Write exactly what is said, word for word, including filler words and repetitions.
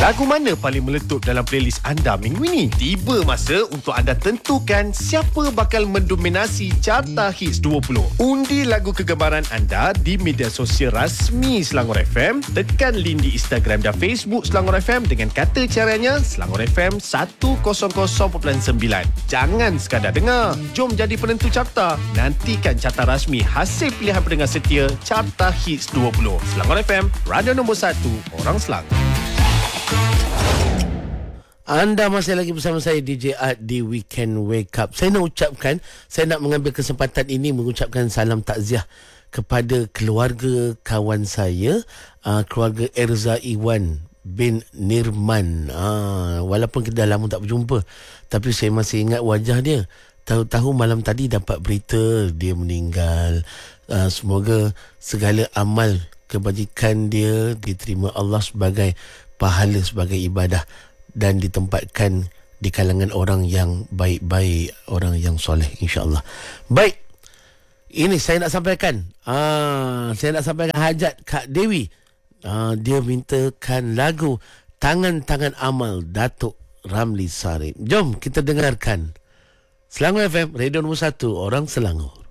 Lagu mana paling meletup dalam playlist anda minggu ini? Tiba masa untuk anda tentukan siapa bakal mendominasi Carta Hits dua puluh. Undi lagu kegemaran anda di media sosial rasmi Selangor F M. Tekan link di Instagram dan Facebook Selangor F M dengan kata caranya Selangor F M seratus perpuluhan sembilan. Jangan sekadar dengar. Jom jadi penentu carta. Nantikan carta rasmi hasil pilihan pendengar setia Carta Hits dua puluh. Selangor F M, radio nombor satu, orang Selangor. Anda masih lagi bersama saya D J Art di Weekend Wake Up. Saya nak ucapkan, saya nak mengambil kesempatan ini mengucapkan salam takziah kepada keluarga kawan saya, uh, keluarga Erza Iwan bin Nirman. Uh, walaupun kita dah lama tak berjumpa, tapi saya masih ingat wajah dia. Tahu-tahu malam tadi dapat berita dia meninggal. Uh, semoga segala amal kebajikan dia diterima Allah sebagai pahala, sebagai ibadah, dan ditempatkan di kalangan orang yang baik-baik, orang yang soleh, insya-Allah. Baik, ini saya nak sampaikan, ah, saya nak sampaikan hajat Kak Dewi. Ah, dia mintakan lagu Tangan-Tangan Amal Datuk Ramli Sarip. Jom kita dengarkan. Selangor F M, radio nombor satu, orang Selangor.